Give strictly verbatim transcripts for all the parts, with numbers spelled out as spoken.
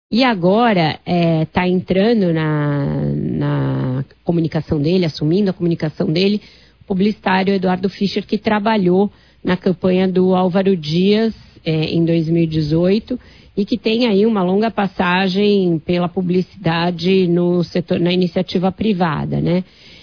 E agora está entrando na, na comunicação dele, assumindo a comunicação dele, o publicitário Eduardo Fischer, que trabalhou na campanha do Álvaro Dias é, em dois mil e dezoito e que tem aí uma longa passagem pela publicidade no setor, na iniciativa privada, né?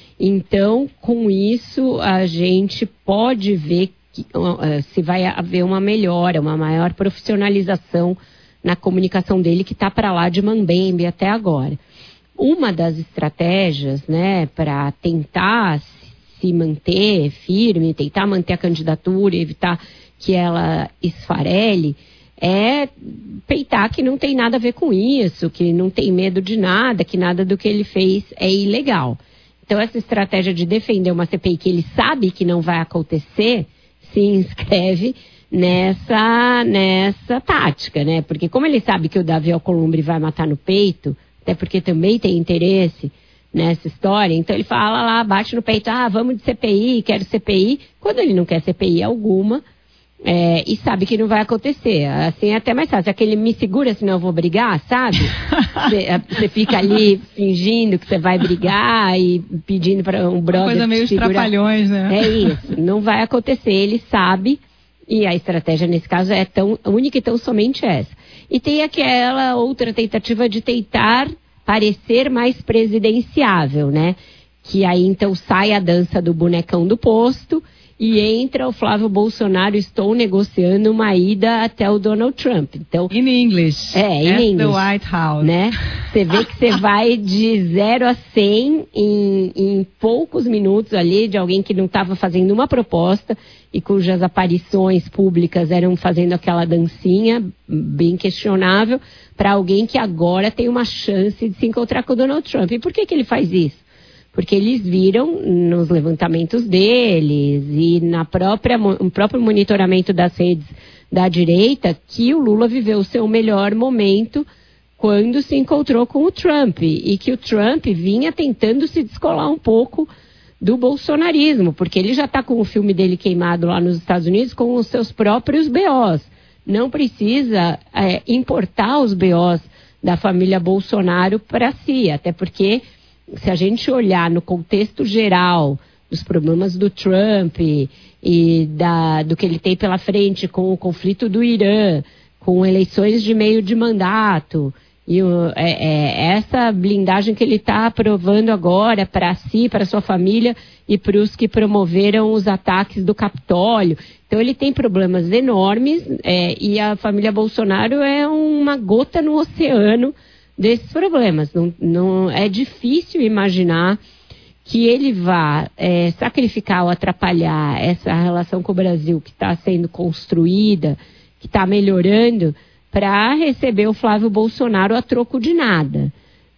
Então, com isso, a gente pode ver que, uh, se vai haver uma melhora, uma maior profissionalização na comunicação dele, que está para lá de mambembe até agora. Uma das estratégias, né, para tentar se manter firme, tentar manter a candidatura e evitar que ela esfarele, é peitar que não tem nada a ver com isso, que não tem medo de nada, que nada do que ele fez é ilegal. Então, essa estratégia de defender uma C P I que ele sabe que não vai acontecer, se inscreve nessa, nessa tática, né? Porque como ele sabe que o Davi Alcolumbre vai matar no peito, até porque também tem interesse nessa história, então ele fala lá, bate no peito, ah, vamos de C P I, quero C P I, quando ele não quer C P I alguma, é, e sabe que não vai acontecer. Assim é até mais fácil. Aquele me segura, senão eu vou brigar, sabe? Você fica ali fingindo que você vai brigar e pedindo para um brother... Uma coisa meio segurar. Trapalhões, né? É isso, não vai acontecer. Ele sabe, e a estratégia nesse caso é tão única e tão somente essa. E tem aquela outra tentativa de tentar parecer mais presidenciável, né? Que aí então sai a dança do bonecão do posto e entra o Flávio Bolsonaro, estou negociando uma ida até o Donald Trump. Então, in English. É, in At English. the White House. Né? Você vê que você vai de zero a cem em, em poucos minutos ali, de alguém que não estava fazendo uma proposta e cujas aparições públicas eram fazendo aquela dancinha bem questionável, para alguém que agora tem uma chance de se encontrar com o Donald Trump. E por que que ele faz isso? Porque eles viram nos levantamentos deles e na própria, no próprio monitoramento das redes da direita que o Lula viveu o seu melhor momento quando se encontrou com o Trump. E que o Trump vinha tentando se descolar um pouco do bolsonarismo, porque ele já está com o filme dele queimado lá nos Estados Unidos com os seus próprios B Os. Não precisa é, importar os B Os da família Bolsonaro para si, até porque... Se a gente olhar no contexto geral dos problemas do Trump e, e da, do que ele tem pela frente com o conflito do Irã, com eleições de meio de mandato, e o, é, é, essa blindagem que ele está aprovando agora para si, para sua família e para os que promoveram os ataques do Capitólio. Então ele tem problemas enormes é, e a família Bolsonaro é uma gota no oceano desses problemas. Não, não, é difícil imaginar que ele vá é, sacrificar ou atrapalhar essa relação com o Brasil que está sendo construída, que está melhorando, para receber o Flávio Bolsonaro a troco de nada.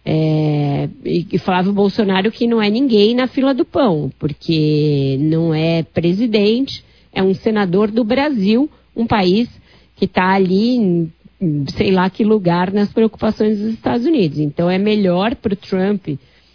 É, e Flávio Bolsonaro que não é ninguém na fila do pão, porque não é presidente, é um senador do Brasil, um país que está ali em sei lá que lugar nas preocupações dos Estados Unidos. Então é melhor para o Trump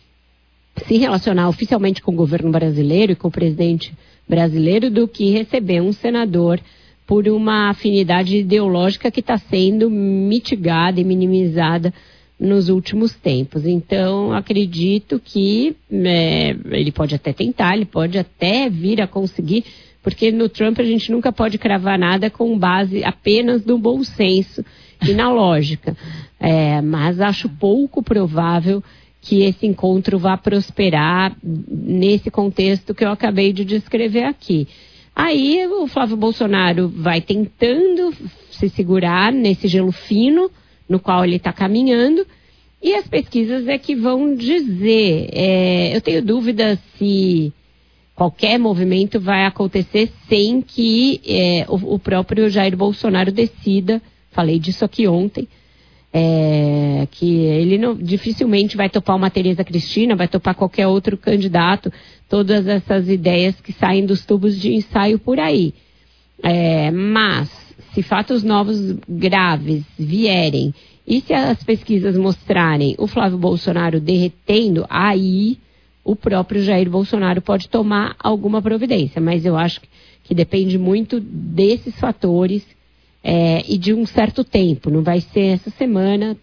se relacionar oficialmente com o governo brasileiro e com o presidente brasileiro do que receber um senador por uma afinidade ideológica que está sendo mitigada e minimizada nos últimos tempos. Então acredito que é, ele pode até tentar, ele pode até vir a conseguir, porque no Trump a gente nunca pode cravar nada com base apenas no bom senso e na lógica. É, mas acho pouco provável que esse encontro vá prosperar nesse contexto que eu acabei de descrever aqui. Aí o Flávio Bolsonaro vai tentando se segurar nesse gelo fino no qual ele está caminhando, e as pesquisas é que vão dizer. É, eu tenho dúvidas se qualquer movimento vai acontecer sem que é, o, o próprio Jair Bolsonaro decida, falei disso aqui ontem, é, que ele não, dificilmente vai topar uma Tereza Cristina, vai topar qualquer outro candidato, todas essas ideias que saem dos tubos de ensaio por aí. É, mas, se fatos novos graves vierem, e se as pesquisas mostrarem o Flávio Bolsonaro derretendo, aí o próprio Jair Bolsonaro pode tomar alguma providência, mas eu acho que depende muito desses fatores é, e de um certo tempo. Não vai ser essa semana.